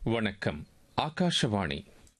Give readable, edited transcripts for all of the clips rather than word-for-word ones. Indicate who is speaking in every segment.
Speaker 1: வணக்கம். ஆகாஷவாணி.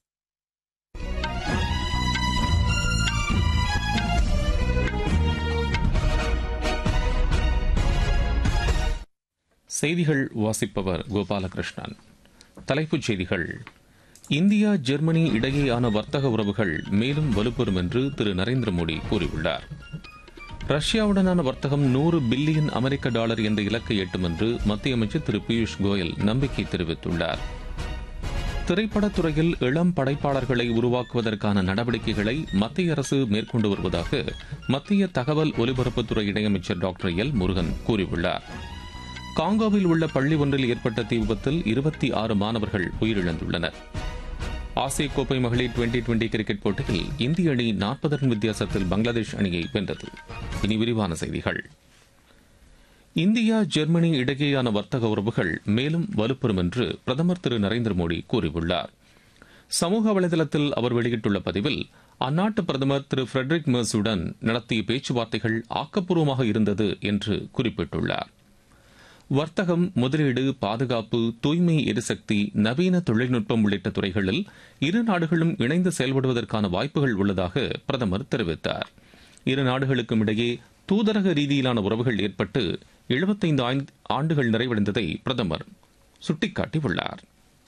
Speaker 1: செய்திகள் வாசிப்பவர் கோபாலகிருஷ்ணன். தலைப்புச் செய்திகள். இந்தியா ஜெர்மனி இடையேயான வர்த்தக உறவுகள் மேலும் வலுப்பெறும் என்று திரு நரேந்திர மோடி கூறியுள்ளார். ரஷ்யாவுடனான வர்த்தகம் 100 பில்லியன் அமெரிக்க டாலர் என்ற இலக்கை எட்டும் என்று மத்திய அமைச்சர் திரு பியூஷ் கோயல் நம்பிக்கை தெரிவித்துள்ளார். திரைப்படத்துறையில் இளம் படைப்பாளர்களை உருவாக்குவதற்கான நடவடிக்கைகளை மத்திய அரசு மேற்கொண்டு வருவதாக மத்திய தகவல் ஒலிபரப்புத்துறை இணையமைச்சர் டாக்டர் எல் முருகன் கூறியுள்ளார். காங்கோவில் உள்ள பள்ளி ஒன்றில் ஏற்பட்ட தீ விபத்தில் 26 மாணவர்கள் உயிரிழந்துள்ளனர். ஆசிய கோப்பை மகளிர் டுவெண்டி கிரிக்கெட் போட்டியில் இந்திய அணி 40 ரன் வித்தியாசத்தில் பங்களாதேஷ் அணியை வென்றது. இனி விரிவான செய்திகள். இந்தியா ஜெர்மனி இடையேயான வர்த்தக உறவுகள் மேலும் வலுப்பெறும் என்று பிரதமர் திரு நரேந்திர மோடி கூறியுள்ளார். சமூக வலைதளத்தில் அவர் வெளியிட்டுள்ள பதிவில் அந்நாட்டு பிரதமர் திரு ஃபிரெட்ரிக் மெர்ஸுடன் நடத்திய பேச்சுவார்த்தைகள் ஆக்கப்பூர்வமாக இருந்தது என்று குறிப்பிட்டுள்ளார். வர்த்தகம், முதலீடு, பாதுகாப்பு, தூய்மை எரிசக்தி, நவீன தொழில்நுட்பம் உள்ளிட்ட துறைகளில் இரு நாடுகளும் இணைந்து செயல்படுவதற்கான வாய்ப்புகள் உள்ளதாக பிரதமர் தெரிவித்தார். இரு நாடுகளுக்கும் இடையே தூதரக ரீதியிலான உறவுகள் ஏற்பட்டு 75 ஆண்டுகள் நிறைவடைந்ததை பிரதமர் சுட்டிக்காட்டியுள்ளார்.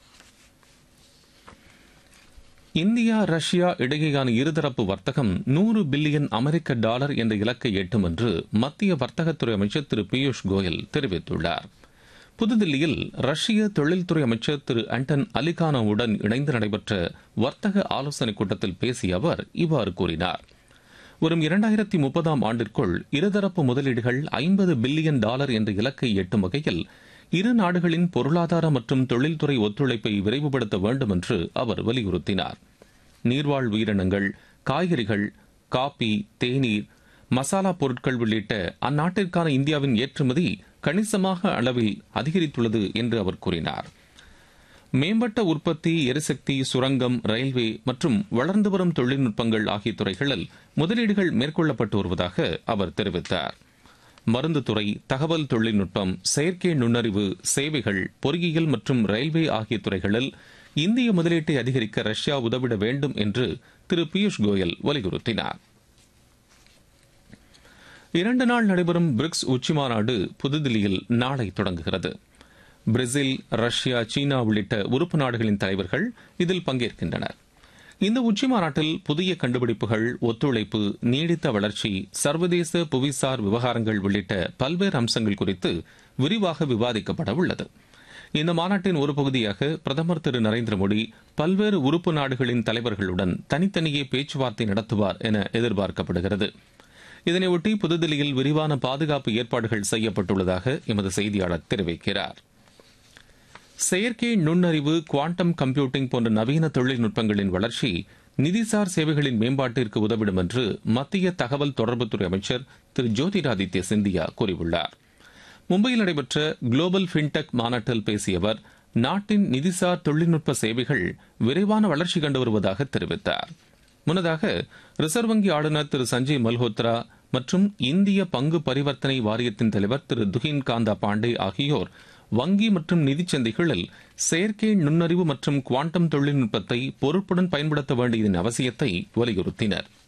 Speaker 1: இந்தியா ரஷ்யா இடையேயான இருதரப்பு வர்த்தகம் 100 பில்லியன் அமெரிக்க டாலர் என்ற இலக்கை எட்டும் என்று மத்திய வர்த்தகத்துறை அமைச்சர் திரு பியூஷ் கோயல் தெரிவித்துள்ளார். புதுதில்லியில் ரஷ்ய தொழில்துறை அமைச்சர் திரு ஆண்டன் அலிகானோவுடன் இணைந்து நடைபெற்ற வர்த்தக ஆலோசனைக் கூட்டத்தில் பேசிய அவர் இவ்வாறு கூறினார். வரும் 2030 ஆண்டிற்குள் இருதரப்பு முதலீடுகள் 50 பில்லியன் டாலர் என்ற இலக்கை எட்டும் வகையில் இரு நாடுகளின் பொருளாதார மற்றும் தொழில்துறை ஒத்துழைப்பை விரைவுபடுத்த வேண்டும் என்று அவர் வலியுறுத்தினார். நீர்வாழ் உயிரினங்கள், காய்கறிகள், காபி, தேநீர், மசாலா பொருட்கள் உள்ளிட்ட அந்நாட்டிற்கான இந்தியாவின் ஏற்றுமதி கணிசமாக அளவில் அதிகரித்துள்ளது என்று அவர் கூறினார். மேம்பட்ட உற்பத்தி, எரிசக்தி, சுரங்கம், ரயில்வே மற்றும் வளர்ந்து வரும் தொழில்நுட்பங்கள் ஆகிய துறைகளில் முதலீடுகள் மேற்கொள்ளப்பட்டு வருவதாக அவர் தெரிவித்தார். மருந்து துறை, தகவல் தொழில்நுட்பம், செயற்கை நுண்ணறிவு, சேவைகள், பொறியியல் மற்றும் ரயில்வே ஆகிய துறைகளில் இந்திய முதலீட்டை அதிகரிக்க ரஷ்யா உதவிட வேண்டும் என்று திரு பியூஷ் கோயல் வலியுறுத்தினார். 2 நாள் நடைபெறும் பிரிக்ஸ் உச்சிமாநாடு புதுதில்லியில் நாளை தொடங்குகிறது. பிரேசில், ரஷ்யா, சீனா உள்ளிட்ட உறுப்பு நாடுகளின் தலைவர்கள் இதில் பங்கேற்கின்றனர். இந்த உச்சிமாநாட்டில் புதிய கண்டுபிடிப்புகள், ஒத்துழைப்பு, நீடித்த வளர்ச்சி, சர்வதேச புவிசார் விவகாரங்கள் உள்ளிட்ட பல்வேறு அம்சங்கள் குறித்து விரிவாக விவாதிக்கப்பட உள்ளது. இந்த மாநாட்டின் ஒரு பகுதியாக பிரதமர் திரு நரேந்திர மோடி பல்வேறு உறுப்பு நாடுகளின் தலைவர்களுடன் தனித்தனியே பேச்சுவார்த்தை நடத்துவார் என எதிர்பார்க்கப்படுகிறது. இதனையொட்டி புதுதில்லியில் விரிவான பாதுகாப்பு ஏற்பாடுகள் செய்யப்பட்டுள்ளதாக எமது செய்தியாளர் தெரிவிக்கிறார். செயற்கை நுண்ணறிவு, குவாண்டம் கம்ப்யூட்டிங் போன்ற நவீன தொழில்நுட்பங்களின் வளர்ச்சி நிதிசார் சேவைகளின் மேம்பாட்டிற்கு உதவிடும் என்று மத்திய தகவல் தொடர்புத்துறை அமைச்சர் திரு ஜோதிராதித்ய சிந்தியா கூறியுள்ளார். மும்பையில் நடைபெற்ற குளோபல் ஃபின்டெக் மாநாட்டில் பேசிய அவர், நாட்டின் நிதிசார் தொழில்நுட்ப சேவைகள் விரைவான வளர்ச்சி கண்டு வருவதாக தெரிவித்தார். முன்னதாக ரிசர்வ் வங்கி ஆளுநர் திரு சஞ்சய் மல்ஹோத்ரா மற்றும் இந்திய பங்கு பரிவர்த்தனை வாரியத்தின் தலைவர் திரு துகின் காந்தா பாண்டே ஆகியோர் வங்கி மற்றும் நிதிச் சந்தைகளில் செயற்கை நுண்ணறிவு மற்றும் குவாண்டம் தொழில்நுட்பத்தை பொறுப்புடன் பயன்படுத்த வேண்டியதன் அவசியத்தை வலியுறுத்தினர்.